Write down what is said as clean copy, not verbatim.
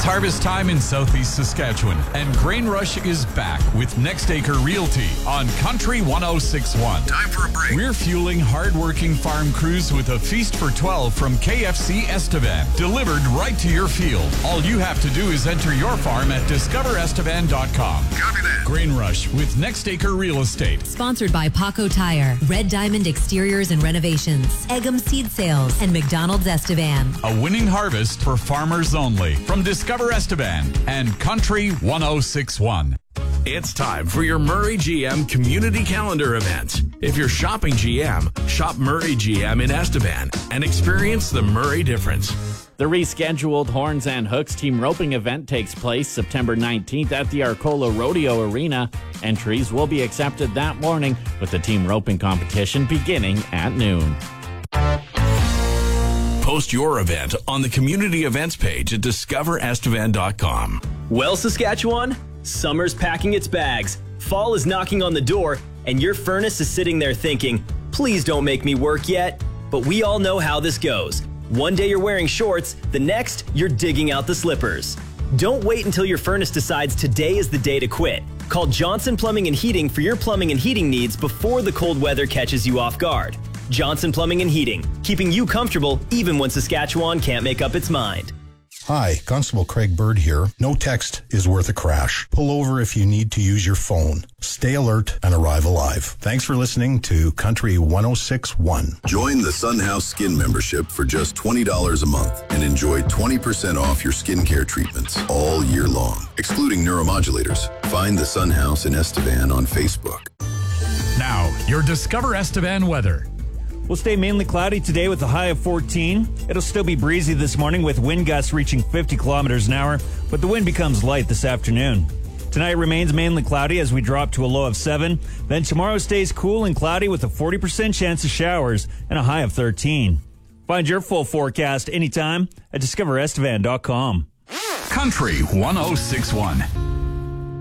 harvest time in southeast Saskatchewan, and Grain Rush is back with Next Acre Realty on Country 106.1. Time for a break. We're fueling hard-working farm crews with a feast for 12 from KFC Estevan, delivered right to your field. All you have to do is enter your farm at discoverestevan.com. Copy that. Grain Rush with Next Acre Real Estate. Sponsored by Paco Tire, Red Diamond Exteriors and Renovations, Eggum Seed Sales, and McDonald's Estevan. A winning harvest for farmers only from Discover Estevan and Country 106.1. It's time for your Murray GM Community Calendar event. If you're shopping GM, shop Murray GM in Estevan and experience the Murray difference. The rescheduled Horns and Hooks team roping event takes place September 19th at the Arcola Rodeo Arena. Entries will be accepted that morning with the team roping competition beginning at noon. Post your event on the community events page at discoverestevan.com. Well, Saskatchewan, summer's packing its bags, fall is knocking on the door, and your furnace is sitting there thinking, please don't make me work yet. But we all know how this goes. One day you're wearing shorts, the next you're digging out the slippers. Don't wait until your furnace decides today is the day to quit. Call Johnson Plumbing and Heating for your plumbing and heating needs before the cold weather catches you off guard. Johnson Plumbing and Heating, keeping you comfortable even when Saskatchewan can't make up its mind. Hi, Constable Craig Bird here. No text is worth a crash. Pull over if you need to use your phone. Stay alert and arrive alive. Thanks for listening to Country 106.1. Join the Sun House Skin membership for just $20 a month and enjoy 20% off your skincare treatments all year long, excluding neuromodulators. Find the Sun House in Estevan on Facebook. Now, your Discover Estevan weather. We'll stay mainly cloudy today with a high of 14. It'll still be breezy this morning with wind gusts reaching 50 kilometers an hour, but the wind becomes light this afternoon. Tonight remains mainly cloudy as we drop to a low of 7. Then tomorrow stays cool and cloudy with a 40% chance of showers and a high of 13. Find your full forecast anytime at discoverestevan.com. Country 106.1.